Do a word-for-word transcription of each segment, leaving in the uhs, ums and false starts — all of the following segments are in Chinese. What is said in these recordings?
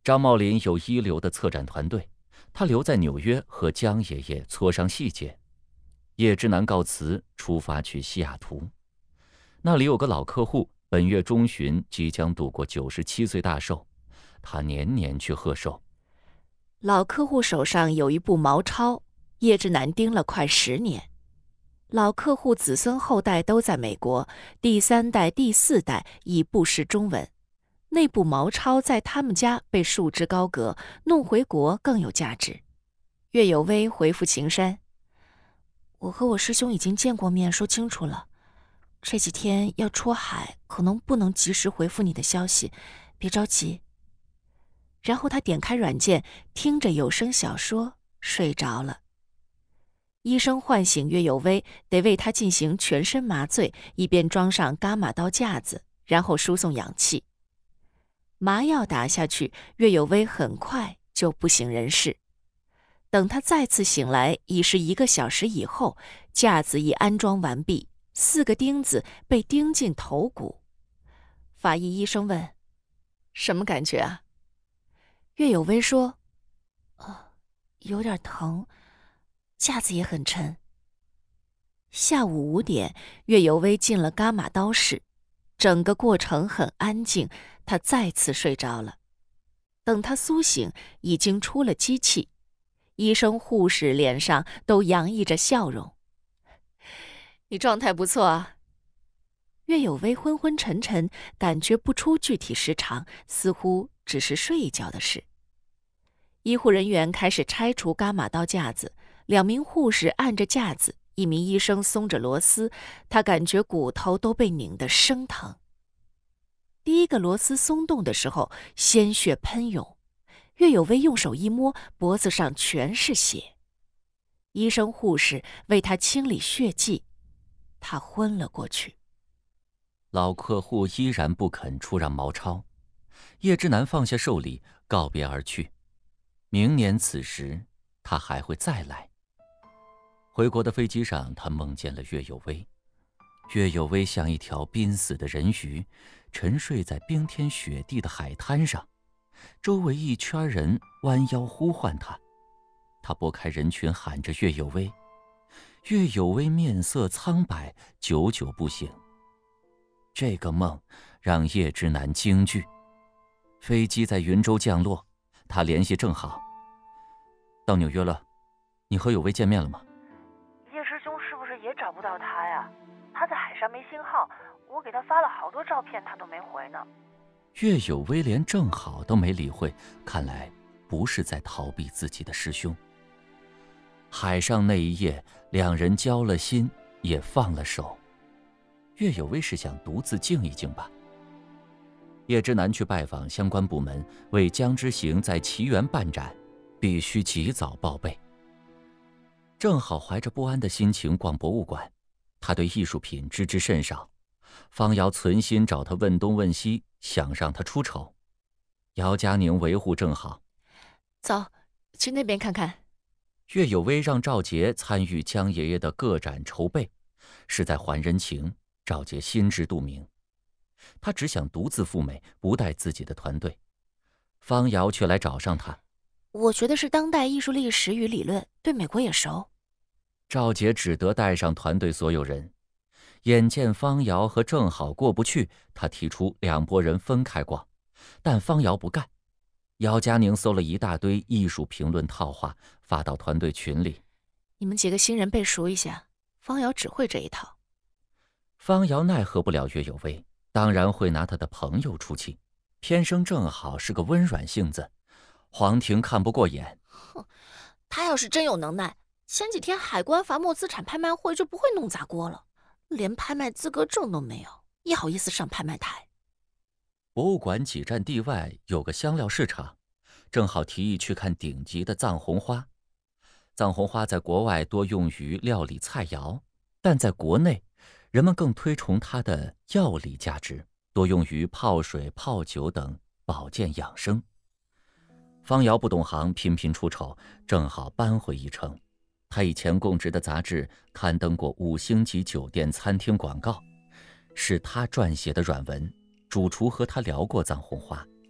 张茂林有一流的策展团队，他留在纽约和江爷爷磋商细节。叶之南告辞，出发去西雅图。那里有个老客户，本月中旬即将度过九十七岁大寿，他年年去贺寿。 老客户手上有一部毛钞，叶之南盯了快十年。老客户子孙后代都在美国，第三代、第四代已不识中文。那部毛钞在他们家被束之高阁，弄回国更有价值。岳有薇回复秦山：我和我师兄已经见过面，说清楚了。这几天要出海，可能不能及时回复你的消息，别着急。然后他点开软件，听着有声小说睡着了。医生唤醒岳有薇，得为他进行全身麻醉，以便装上伽马刀架子，然后输送氧气。麻药打下去，岳有薇很快就不省人事。等他再次醒来，已是一个小时以后，架子已安装完毕，四个钉子被钉进头骨。法医医生问：什么感觉啊？岳有薇说：呃，有点疼，架子也很沉。下午五点，岳有薇进了伽马刀室，整个过程很安静，他再次睡着了。等他苏醒，已经出了机器，医生护士脸上都洋溢着笑容。你状态不错啊。岳有薇昏昏沉沉，感觉不出具体时长，似乎只是睡一觉的事。医护人员开始拆除伽马刀架子，两名护士按着架子，一名医生松着螺丝，他感觉骨头都被拧得生疼。第一个螺丝松动的时候，鲜血喷涌，岳有薇用手一摸，脖子上全是血。医生护士为他清理血迹，他昏了过去。 老客户依然不肯出让毛钞，叶之南放下寿礼，告别而去。明年此时，他还会再来。回国的飞机上，他梦见了岳有薇。岳有薇像一条濒死的人鱼，沉睡在冰天雪地的海滩上，周围一圈人弯腰呼唤他。他拨开人群喊着岳有薇，岳有薇面色苍白，久久不醒。这个梦让叶之南惊惧。飞机在云州降落，他联系郑好：到纽约了，你和有薇见面了吗？ 叶师兄是不是也找不到他呀？他在海上没信号，我给他发了好多照片，他都没回呢。 岳有薇连郑好都没理会，看来不是在逃避自己的师兄。海上那一夜，两人交了心，也放了手。岳有薇是想独自静一静吧。叶之南去拜访相关部门，为江之行在奇缘办展，必须及早报备。正好怀着不安的心情逛博物馆，他对艺术品知之甚少。方瑶存心找他问东问西，想让他出丑。姚佳宁维护正好： 走，去那边看看。 岳有薇让赵杰参与江爷爷的个展筹备，是在还人情。赵杰心知肚明，他只想独自赴美，不带自己的团队。方瑶却来找上他： 我学的是当代艺术历史与理论，对美国也熟。 赵杰只得带上团队所有人。眼见方瑶和郑好过不去，他提出两拨人分开逛，但方瑶不干。姚佳宁搜了一大堆艺术评论套话，发到团队群里： 你们几个新人背熟一下，方瑶只会这一套。 方瑶奈何不了岳有薇，当然会拿他的朋友出气。偏生正好是个温软性子，黄婷看不过眼。 哼，他要是真有能耐，前几天海关罚没资产拍卖会就不会弄砸锅了。连拍卖资格证都没有，也好意思上拍卖台。 博物馆几站地外有个香料市场，正好提议去看顶级的藏红花。藏红花在国外多用于料理菜肴，但在国内人们更推崇它的药理价值，多用于泡水、泡酒等保健养生。方瑶不懂行，频频出丑，正好扳回一城。他以前供职的杂志刊登过五星级酒店餐厅广告，是他撰写的软文，主厨和他聊过藏红花。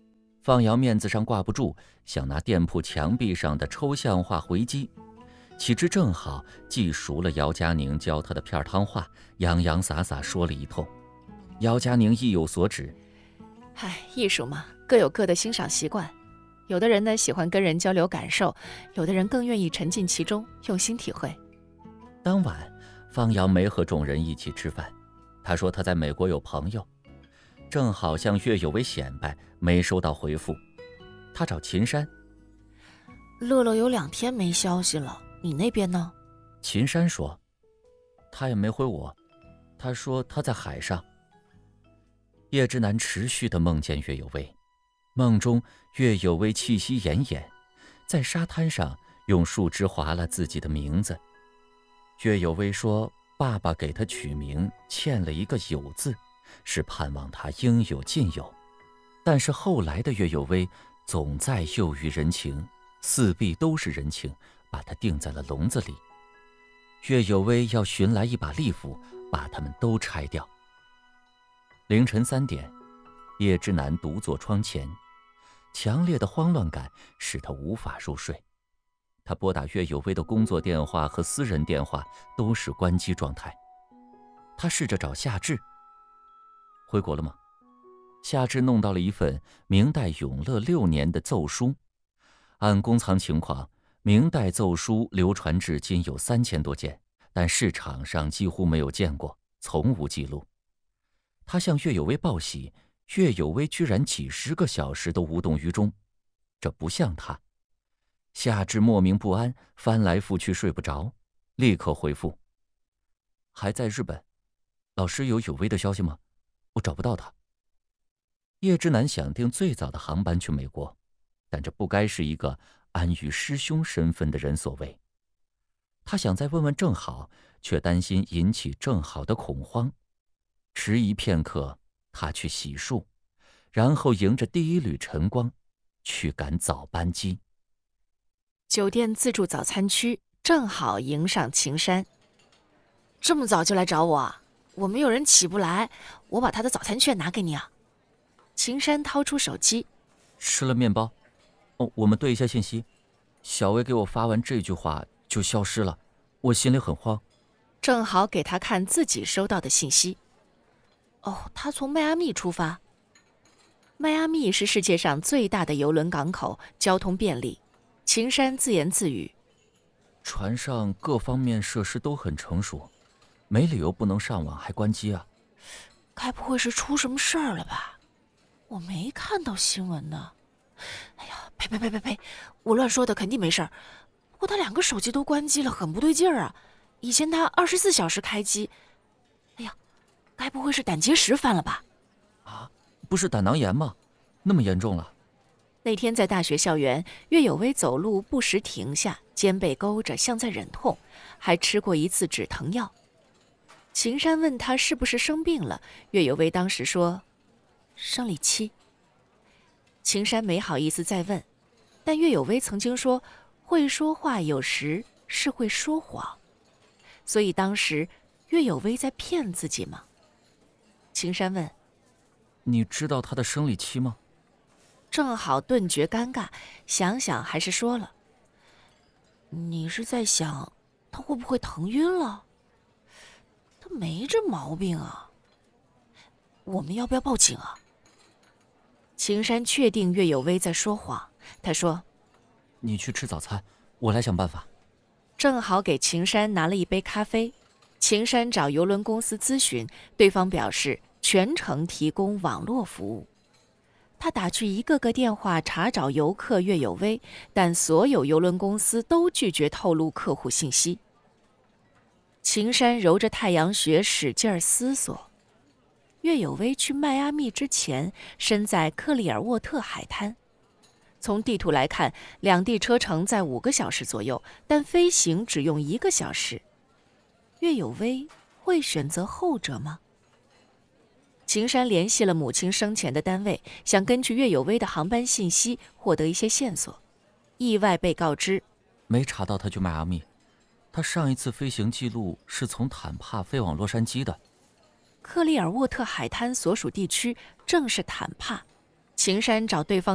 方瑶面子上挂不住，想拿店铺墙壁上的抽象画回击，岂知正好记熟了姚佳宁教他的片汤话，洋洋洒洒说了一通。姚佳宁意有所指： 唉，艺术嘛，各有各的欣赏习惯。有的人呢喜欢跟人交流感受，有的人更愿意沉浸其中，用心体会。 当晚，方瑶没和众人一起吃饭。他说他在美国有朋友，正好向岳有为显摆，没收到回复。他找秦山， 乐乐有两天没消息了，你那边呢？ 秦山说，他也没回我，他说他在海上。叶之南持续地梦见岳有为，梦中岳有为气息奄奄，在沙滩上用树枝划了自己的名字。岳有为说，爸爸给他取名欠了一个有字，是盼望他应有尽有。但是后来的岳有为总在囿于人情，四壁都是人情，把他钉在了笼子里。岳有为要寻来一把利斧，把他们都拆掉。凌晨三点，叶之南独坐窗前，强烈的慌乱感使他无法入睡。他拨打岳有为的工作电话和私人电话都是关机状态。他试着找夏至，回国了吗？夏至弄到了一份明代永乐六年的奏书，按公藏情况，明代奏书流传至今有三千多件，但市场上几乎没有见过，从无记录。他向岳有为报喜，岳有为居然几十个小时都无动于衷，这不像他。夏至莫名不安，翻来覆去睡不着，立刻回复：还在日本，老师有有为的消息吗？我找不到他。叶之南想订最早的航班去美国，但这不该是一个安于师兄身份的人所为。他想再问问正好，却担心引起正好的恐慌。迟疑片刻，他去洗漱，然后迎着第一缕晨光去赶早班机。 酒店自助早餐区正好迎上秦山。这么早就来找我啊？我们有人起不来，我把他的早餐券拿给你啊。秦山掏出手机， 吃了面包。哦，我们对一下信息。小薇给我发完这句话就消失了，我心里很慌。 正好给他看自己收到的信息。哦，他从迈阿密出发。迈阿密是世界上最大的邮轮港口，交通便利。秦山自言自语： 船上各方面设施都很成熟，没理由不能上网还关机啊。 该不会是出什么事儿了吧？我没看到新闻呢。哎呀，呸呸呸呸呸！我乱说的，肯定没事儿。不过他两个手机都关机了，很不对劲儿啊。以前他二十四小时开机。哎呀，该不会是胆结石犯了吧？ 啊，不是胆囊炎吗？那么严重了？ 那天在大学校园，岳有为走路不时停下，肩背勾着，像在忍痛，还吃过一次止疼药。秦山问他是不是生病了，岳有为当时说生理期。秦山没好意思再问，但岳有为曾经说会说话有时是会说谎，所以当时岳有为在骗自己吗？秦山问： 你知道他的生理期吗？ 正好顿觉尴尬，想想还是说了：你是在想他会不会疼晕了？他没这毛病啊。我们要不要报警啊？秦山确定岳有为在说谎，他说： 你去吃早餐，我来想办法。 正好给秦山拿了一杯咖啡。秦山找邮轮公司咨询，对方表示全程提供网络服务。他打去一个个电话查找游客岳有为，但所有邮轮公司都拒绝透露客户信息。秦山揉着太阳穴使劲思索，岳有为去迈阿密之前身在克利尔沃特海滩，从地图来看，两地车程在五个小时左右，但飞行只用一个小时。岳有为会选择后者吗？秦山联系了母亲生前的单位，想根据岳有为的航班信息获得一些线索。意外被告知没查到他去迈阿密，他上一次飞行记录是从坦帕飞往洛杉矶的。 克利尔沃特海滩所属地区正是坦帕。秦山找对方